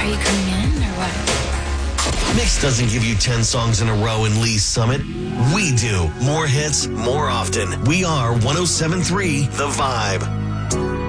Are you coming in or what? Mix doesn't give you 10 songs in a row in Lee's Summit. We do. More hits, more often. We are 107.3 The Vibe.